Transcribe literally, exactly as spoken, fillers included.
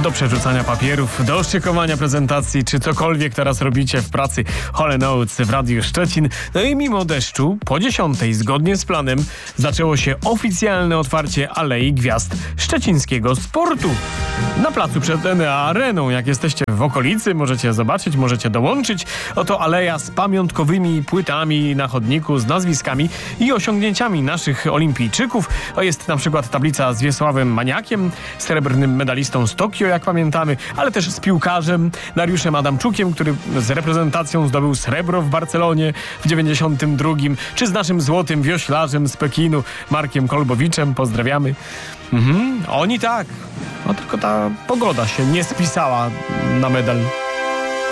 do przerzucania papierów, do szykowania prezentacji, czy cokolwiek teraz robicie w pracy. Hall and Oates w Radiu Szczecin. No i mimo deszczu, po dziesiątej, zgodnie z planem, zaczęło się oficjalne otwarcie Alei Gwiazd Szczecińskiego Sportu. Na placu przed Enea Areną, jak jesteście w okolicy, możecie zobaczyć, możecie dołączyć. Oto aleja z pamiątkowymi płytami na chodniku, z nazwiskami i osiągnięciami naszych olimpijczyków. To jest na przykład tablica z Wiesławem Maniakiem, srebrnym medalistą z Tokio, jak pamiętamy, ale też z piłkarzem Dariuszem Adamczukiem, który z reprezentacją zdobył srebro w Barcelonie w dziewięćdziesiątym drugim, czy z naszym złotym wioślarzem z Pekinu, Markiem Kolbowiczem. Pozdrawiamy. Mhm, oni tak. No tylko ta pogoda się nie spisała na medal.